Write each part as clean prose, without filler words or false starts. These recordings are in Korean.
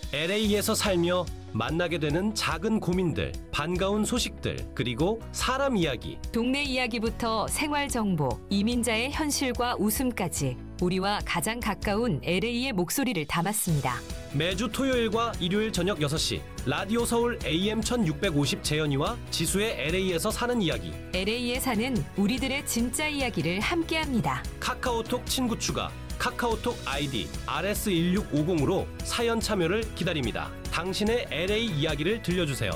LA에서 살며 만나게 되는 작은 고민들, 반가운 소식들, 그리고 사람 이야기. 동네 이야기부터 생활 정보, 이민자의 현실과 웃음까지 우리와 가장 가까운 LA의 목소리를 담았습니다. 매주 토요일과 일요일 저녁 6시 라디오 서울 AM 1650 재현이와 지수의 LA에서 사는 이야기. LA에 사는 우리들의 진짜 이야기를 함께합니다. 카카오톡 친구 추가, 카카오톡 아이디 RS1650으로 사연 참여를 기다립니다. 당신의 LA 이야기를 들려주세요.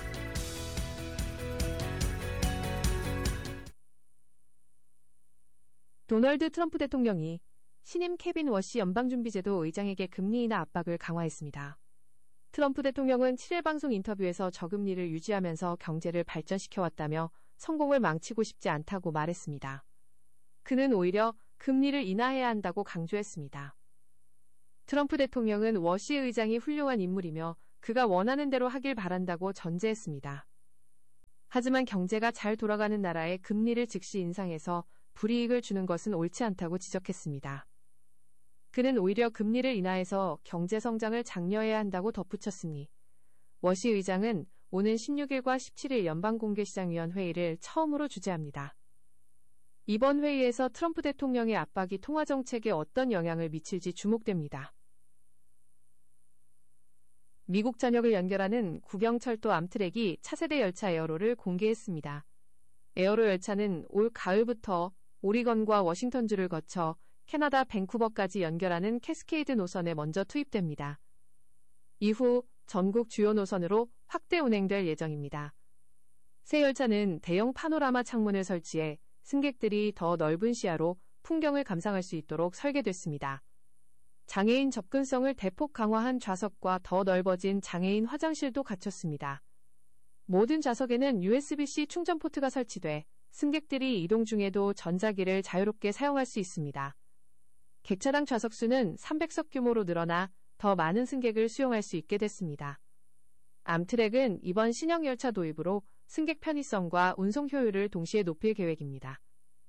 도널드 트럼프 대통령이 신임 케빈 워시 연방준비제도 의장에게 금리 인하 압박을 강화했습니다. 트럼프 대통령은 7일 방송 인터뷰에서 저금리를 유지하면서 경제를 발전시켜왔다며 성공을 망치고 싶지 않다고 말했습니다. 그는 오히려 금리를 인하해야 한다고 강조했습니다. 트럼프 대통령은 워시 의장이 훌륭한 인물이며 그가 원하는 대로 하길 바란다고 전제했습니다. 하지만 경제가 잘 돌아가는 나라에 금리를 즉시 인상해서 불이익을 주는 것은 옳지 않다고 지적했습니다. 그는 오히려 금리를 인하해서 경제 성장을 장려해야 한다고 덧붙였으니 워시 의장은 오는 16일과 17일 연방공개시장위원 회의를 처음으로 주재합니다. 이번 회의에서 트럼프 대통령의 압박이 통화정책에 어떤 영향을 미칠지 주목됩니다. 미국 전역을 연결하는 국영철도 암트랙이 차세대 열차 에어로를 공개했습니다. 에어로 열차는 올 가을부터 오리건과 워싱턴주를 거쳐 캐나다 밴쿠버까지 연결하는 캐스케이드 노선에 먼저 투입됩니다. 이후 전국 주요 노선으로 확대 운행될 예정입니다. 새 열차는 대형 파노라마 창문을 설치해 승객들이 더 넓은 시야로 풍경을 감상할 수 있도록 설계됐습니다. 장애인 접근성을 대폭 강화한 좌석과 더 넓어진 장애인 화장실도 갖췄습니다. 모든 좌석에는 USB-C 충전 포트가 설치돼 승객들이 이동 중에도 전자기를 자유롭게 사용할 수 있습니다. 객차당 좌석 수는 300석 규모로 늘어나 더 많은 승객을 수용할 수 있게 됐습니다. 암트랙은 이번 신형 열차 도입으로 승객 편의성과 운송 효율을 동시에 높일 계획입니다.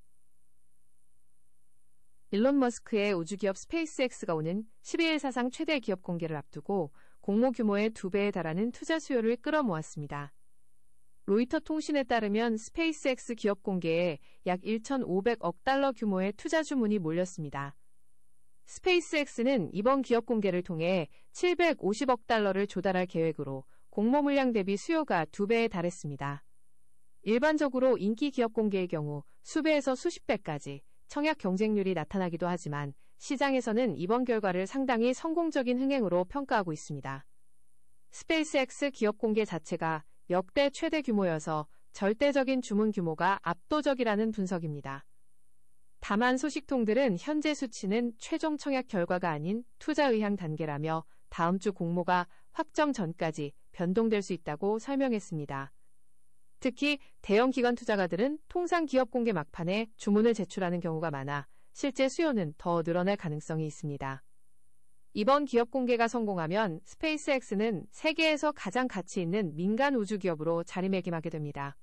일론 머스크의 우주기업 스페이스X가 오는 12일 사상 최대 기업 공개를 앞두고 공모 규모의 2배에 달하는 투자 수요를 끌어모았습니다. 로이터 통신에 따르면 스페이스X 기업 공개에 약 1,500억 달러 규모의 투자 주문이 몰렸습니다. 스페이스X는 이번 기업 공개를 통해 750억 달러를 조달할 계획으로 공모 물량 대비 수요가 2배에 달했습니다. 일반적으로 인기 기업 공개의 경우 수배에서 수십 배까지 청약 경쟁률이 나타나기도 하지만 시장에서는 이번 결과를 상당히 성공적인 흥행으로 평가하고 있습니다. 스페이스X 기업 공개 자체가 역대 최대 규모여서 절대적인 주문 규모가 압도적이라는 분석입니다. 다만 소식통들은 현재 수치는 최종 청약 결과가 아닌 투자 의향 단계라며 다음 주 공모가 확정 전까지 변동될 수 있다고 설명했습니다. 특히 대형 기관 투자가들은 통상 기업 공개 막판에 주문을 제출하는 경우가 많아 실제 수요는 더 늘어날 가능성이 있습니다. 이번 기업 공개가 성공하면 스페이스X는 세계에서 가장 가치 있는 민간 우주 기업으로 자리매김하게 됩니다.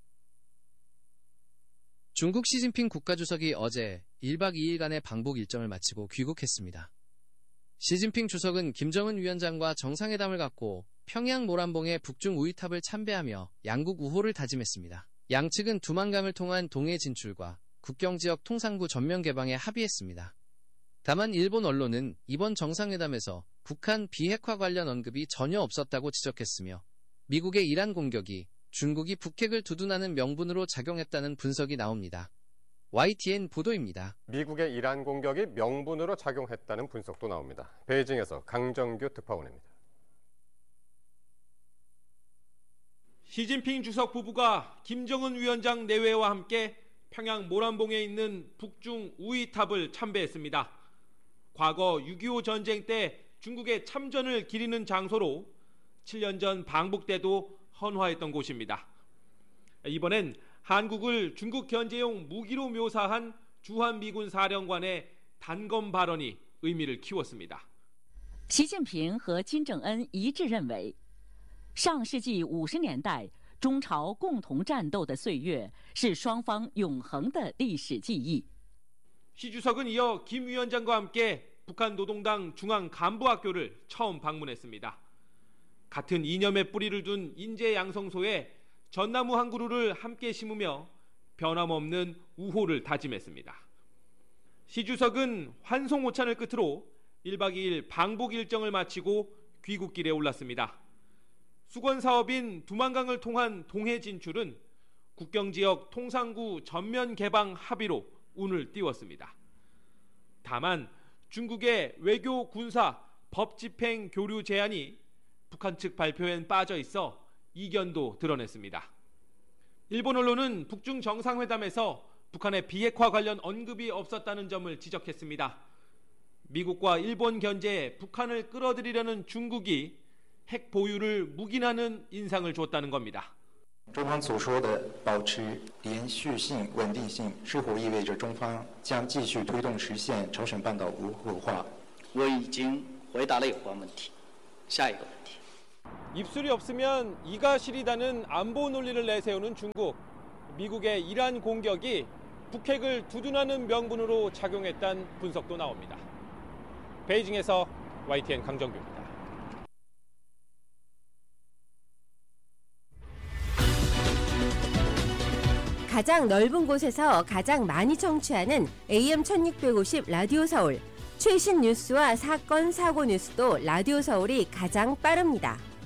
중국 시진핑 국가주석이 어제 1박 2일간의 방북 일정을 마치고 귀국했습니다. 시진핑 주석은 김정은 위원장과 정상회담을 갖고 평양 모란봉의 북중 우이탑을 참배하며 양국 우호를 다짐했습니다. 양측은 두만강을 통한 동해 진출과 국경지역 통상부 전면 개방에 합의했습니다. 다만 일본 언론은 이번 정상회담에서 북한 비핵화 관련 언급이 전혀 없었다고 지적했으며 미국의 이란 공격이 중국이 북핵을 두둔하는 명분으로 작용했다는 분석이 나옵니다. YTN 보도입니다. 미국의 이란 공격이 명분으로 작용했다는 분석도 나옵니다. 베이징에서 강정규 특파원입니다. 시진핑 주석 부부가 김정은 위원장 내외와 함께 평양 모란봉에 있는 북중 우이탑을 참배했습니다. 과거 6.25 전쟁 때 중국의 참전을 기리는 장소로 7년 전 방북 때도 헌화했던 곳입니다. 이번엔 한국을 중국 견제용 무기로 묘사한 주한미군 사령관의 단검 발언이 의미를 키웠습니다. 习近平和金正恩一致认为，上世纪50年代中朝共同战斗的岁月是双方永恒的历史记忆。 시 주석은 이어 김 위원장과 함께 북한 노동당 중앙 간부학교를 처음 방문했습니다. 같은 이념의 뿌리를 둔 인제 양성소에 전나무 한 그루를 함께 심으며 변함없는 우호를 다짐했습니다. 시 주석은 환송 오찬을 끝으로 1박 2일 방북 일정을 마치고 귀국길에 올랐습니다. 수건 사업인 두만강을 통한 동해 진출은 국경지역 통상구 전면 개방 합의로 운을 띄웠습니다. 다만 중국의 외교, 군사, 법 집행 교류 제한이 북한 측 발표엔 빠져 있어 이견도 드러냈습니다. 일본 언론은 북중 정상회담에서 북한의 비핵화 관련 언급이 없었다는 점을 지적했습니다. 미국과 일본 견제에 북한을 끌어들이려는 중국이 핵 보유를 묵인하는 인상을 줬다는 겁니다. 中方所说的保持连续性、稳定性，是否意味着中方将继续推动实现朝鲜半岛无核化？ 我已经回答了有关问题。下一个问题。 입술이 없으면 이가 시리다는 안보 논리를 내세우는 중국. 미국의 이란 공격이 북핵을 두둔하는 명분으로 작용했다는 분석도 나옵니다. 베이징에서 YTN 강정규입니다. 가장 넓은 곳에서 가장 많이 청취하는 AM 1650 라디오 서울. 최신 뉴스와 사건, 사고 뉴스도 라디오 서울이 가장 빠릅니다.